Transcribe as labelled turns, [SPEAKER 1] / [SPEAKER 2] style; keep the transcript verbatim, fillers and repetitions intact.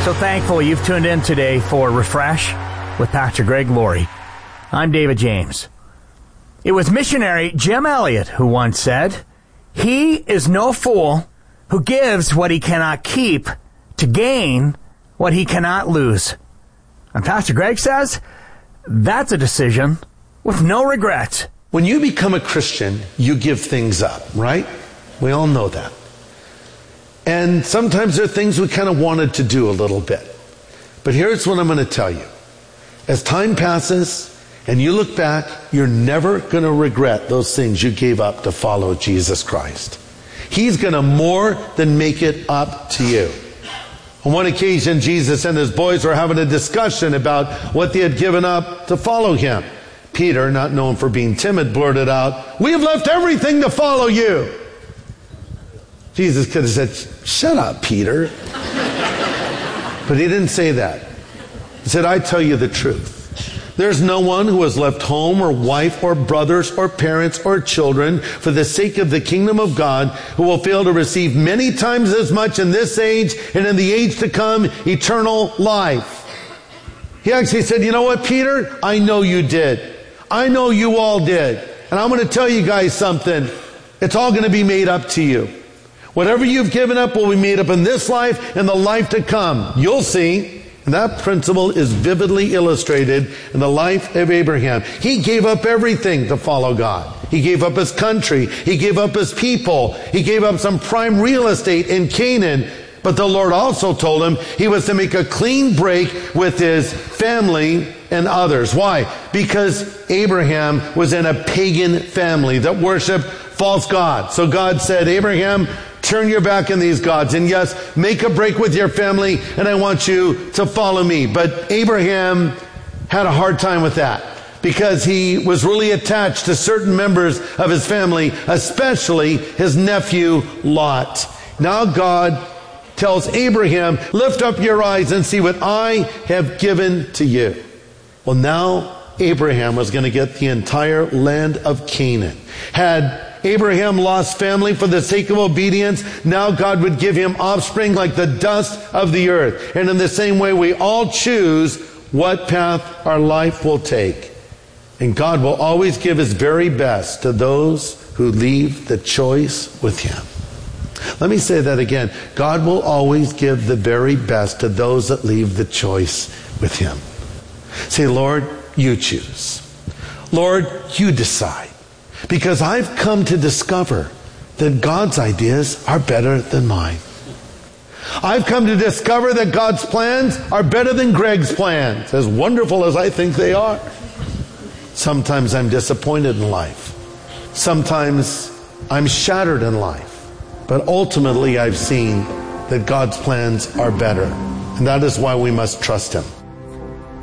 [SPEAKER 1] So thankful you've tuned in today for Refresh with Pastor Greg Laurie. I'm David James. It was missionary Jim Elliot who once said, "He is no fool who gives what he cannot keep to gain what he cannot lose." And Pastor Greg says, that's a decision with no regrets.
[SPEAKER 2] When you become a Christian, you give things up, right? We all know that. And sometimes there are things we kind of wanted to do a little bit. But here's what I'm going to tell you. As time passes and you look back, you're never going to regret those things you gave up to follow Jesus Christ. He's going to more than make it up to you. On one occasion, Jesus and his boys were having a discussion about what they had given up to follow him. Peter, not known for being timid, blurted out, "We have left everything to follow you." Jesus could have said, "Shut up, Peter." But he didn't say that. He said, "I tell you the truth. There's no one who has left home or wife or brothers or parents or children for the sake of the kingdom of God who will fail to receive many times as much in this age and in the age to come eternal life." He actually said, "You know what, Peter? I know you did. I know you all did. And I'm going to tell you guys something. It's all going to be made up to you. Whatever you've given up will be made up in this life and the life to come. You'll see." And that principle is vividly illustrated in the life of Abraham. He gave up everything to follow God. He gave up his country. He gave up his people. He gave up some prime real estate in Canaan. But the Lord also told him he was to make a clean break with his family and others. Why? Because Abraham was in a pagan family that worshiped false gods. So God said, "Abraham, turn your back on these gods. And yes, make a break with your family, and I want you to follow me." But Abraham had a hard time with that because he was really attached to certain members of his family, especially his nephew Lot. Now God tells Abraham, "Lift up your eyes and see what I have given to you." Well, now Abraham was going to get the entire land of Canaan. Had Abraham lost family for the sake of obedience, now God would give him offspring like the dust of the earth. And in the same way, we all choose what path our life will take. And God will always give his very best to those who leave the choice with him. Let me say that again. God will always give the very best to those that leave the choice with him. Say, "Lord, you choose. Lord, you decide. Because I've come to discover that God's ideas are better than mine. I've come to discover that God's plans are better than Greg's plans, as wonderful as I think they are. Sometimes I'm disappointed in life. Sometimes I'm shattered in life. But ultimately I've seen that God's plans are better. And that is why we must trust him.